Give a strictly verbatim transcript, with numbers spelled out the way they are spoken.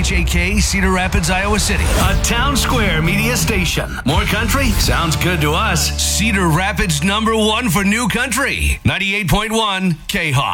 H A K, Cedar Rapids, Iowa City. A Town Square media station. More country? Sounds good to us. Cedar Rapids number one for new country. ninety-eight point one K-Hawk.